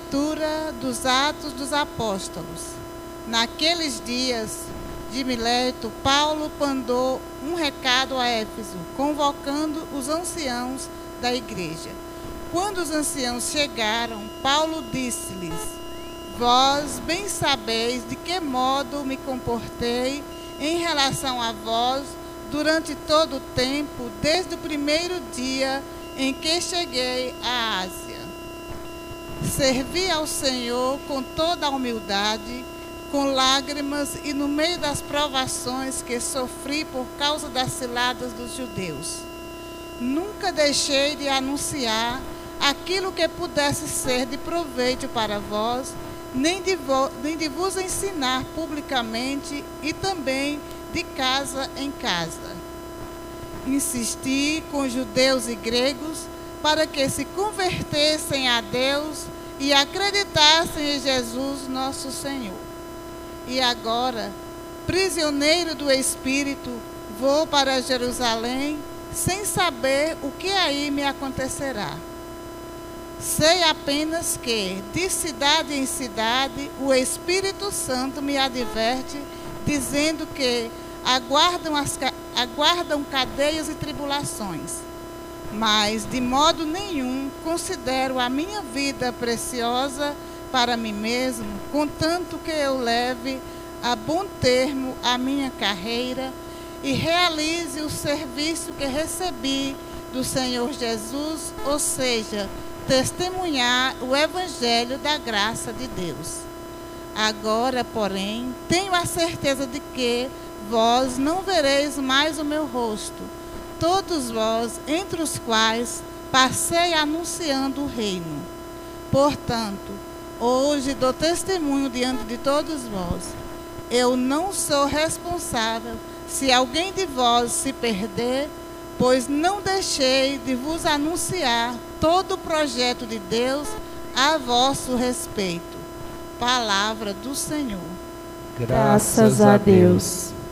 Leitura dos Atos dos Apóstolos. Naqueles dias de Mileto, Paulo mandou um recado a Éfeso, convocando os anciãos da igreja. Quando os anciãos chegaram, Paulo disse-lhes: Vós bem sabeis de que modo me comportei em relação a vós durante todo o tempo, desde o primeiro dia em que cheguei à Ásia. Servi ao Senhor com toda a humildade, com lágrimas e no meio das provações que sofri por causa das ciladas dos judeus. Nunca deixei de anunciar aquilo que pudesse ser de proveito para vós, nem de vos ensinar publicamente e também de casa em casa. Insisti com judeus e gregos para que se convertessem a Deus e acreditassem em Jesus nosso Senhor. E agora, prisioneiro do Espírito, vou para Jerusalém, sem saber o que aí me acontecerá. Sei apenas que, de cidade em cidade, o Espírito Santo me adverte, dizendo que aguardam cadeias e tribulações. Mas, de modo nenhum, considero a minha vida preciosa para mim mesmo, contanto que eu leve a bom termo a minha carreira e realize o serviço que recebi do Senhor Jesus, ou seja, testemunhar o Evangelho da graça de Deus. Agora, porém, tenho a certeza de que vós não vereis mais o meu rosto, todos vós, entre os quais passei anunciando o reino. Portanto, hoje dou testemunho diante de todos vós. Eu não sou responsável se alguém de vós se perder, pois não deixei de vos anunciar todo o projeto de Deus a vosso respeito. Palavra do Senhor. Graças a Deus.